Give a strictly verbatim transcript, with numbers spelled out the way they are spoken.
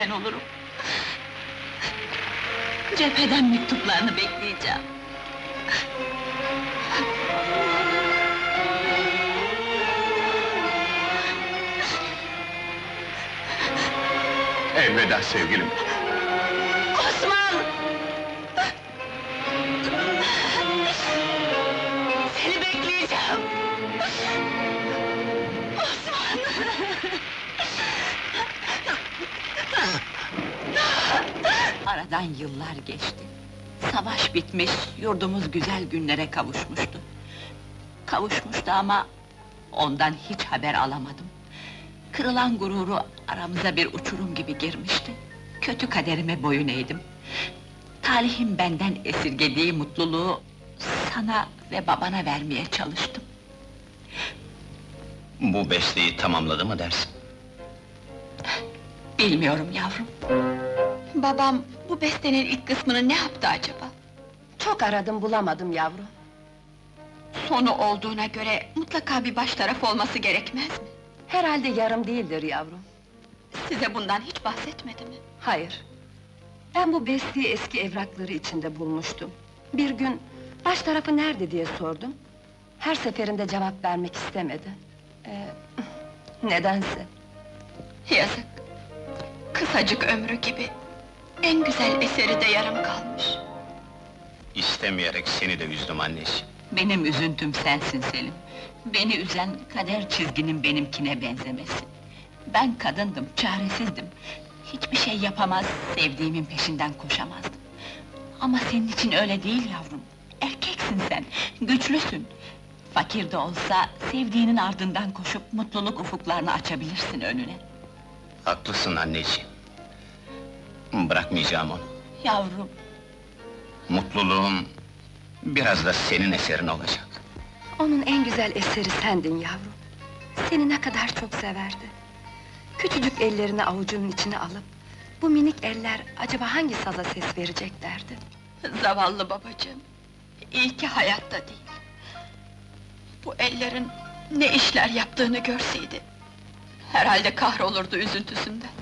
Ben olurum. Cepheden mektuplarını bekleyeceğim. Elveda sevgilim. Osman! Seni bekleyeceğim! Osman! Aradan yıllar geçti. Savaş bitmiş, yurdumuz güzel günlere kavuşmuştu. Kavuşmuştu ama ondan hiç haber alamadım. Kırılan gururu aramıza bir uçurum gibi girmişti. Kötü kaderime boyun eğdim. Talihim benden esirgediği mutluluğu sana ve babana vermeye çalıştım. Bu besteyi tamamladı mı dersin? Bilmiyorum yavrum. Babam bu bestenin ilk kısmını ne yaptı acaba? Çok aradım, bulamadım yavrum. Sonu olduğuna göre mutlaka bir baş taraf olması gerekmez mi? Herhalde yarım değildir yavrum. Size bundan hiç bahsetmedi mi? Hayır. Ben bu besteyi eski evrakları içinde bulmuştum. Bir gün, baş tarafı nerede diye sordum. Her seferinde cevap vermek istemedi. Ee, nedense. Yazık! Kısacık ömrü gibi, en güzel eseri de yarım kalmış. İstemeyerek seni de üzdüm anneciğim. Benim üzüntüm sensin Selim. Beni üzen kader çizginin benimkine benzemesi. Ben kadındım, çaresizdim. Hiçbir şey yapamaz, sevdiğimin peşinden koşamazdım. Ama senin için öyle değil yavrum. Erkeksin sen, güçlüsün. Fakir de olsa, sevdiğinin ardından koşup mutluluk ufuklarını açabilirsin önüne. Haklısın anneciğim. Bırakmayacağım onu. Yavrum, Mutluluğum biraz da senin eserin olacak. Onun en güzel eseri sendin yavrum. Seni ne kadar çok severdi. Küçücük ellerini avucunun içine alıp... ...bu minik eller acaba hangi saza ses vereceklerdi? zavallı babacığım! İyi ki hayatta değil. Bu ellerin ne işler yaptığını görseydi... ...herhalde kahrolurdu üzüntüsünden.